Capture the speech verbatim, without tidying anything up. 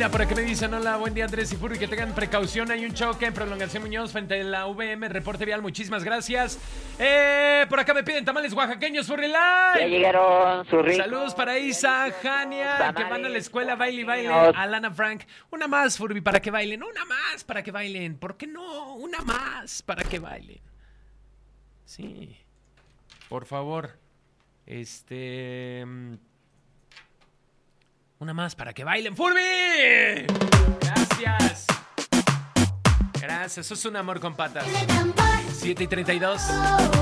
Mira, por aquí me dicen, hola, buen día Andrés y Furby, que tengan precaución, hay un choque en Prolongación Muñoz frente a la V M, reporte vial, muchísimas gracias. Eh, por acá me piden tamales oaxaqueños, Furby Live. Ya llegaron sus ricos. Saludos para Isa, Jania, tamales que van a la escuela, baile y baile, oaxaqueños. Alana Frank. Una más, Furby, para que bailen, una más para que bailen. ¿Por qué no? Una más para que bailen. Sí, por favor. Este... Una más para que bailen. ¡Furby! Gracias. Gracias, eso es un amor con patas. siete y treinta y dos.